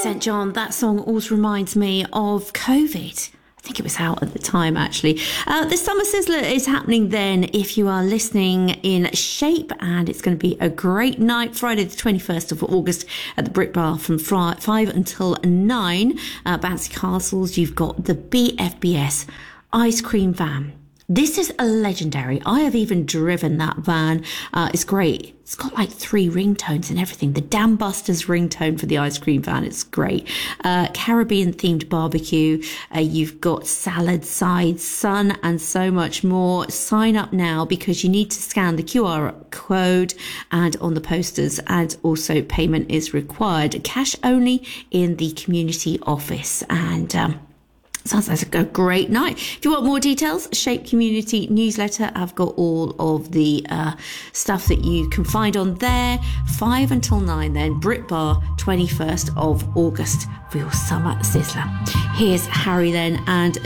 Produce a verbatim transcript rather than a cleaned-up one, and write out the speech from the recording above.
Saint John, that song always reminds me of COVID. I think it was out at the time, actually. Uh, the Summer Sizzler is happening then if you are listening in Shape, and it's going to be a great night, Friday the twenty-first of August at the Brick Bar from five until nine. Uh, Bouncy Castles, you've got the B F B S ice cream van. This is a legendary. I have even driven that van. Uh, it's great. It's got like three ringtones and everything. The Dam Busters ringtone for the ice cream van. It's great. Uh, Caribbean themed barbecue. Uh, you've got salad, sides, sun, and so much more. Sign up now because you need to scan the Q R code and on the posters, and also payment is required. Cash only in the community office. And, um, sounds like a great night. If you want more details, Shape Community Newsletter. I've got all of the uh, stuff that you can find on there. Five until nine then. Brit Bar, twenty-first of August for your Summer Sizzler. Here's Harry then and